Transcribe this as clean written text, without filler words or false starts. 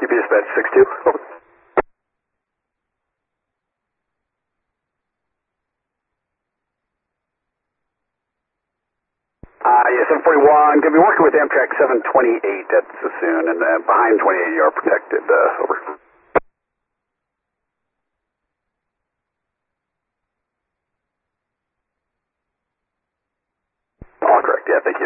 dispatch 6-2. Over. Yeah, 741. Going to be working with Amtrak 728 at Sassoon, and behind 28 you are protected. Over. All correct. Yeah, thank you.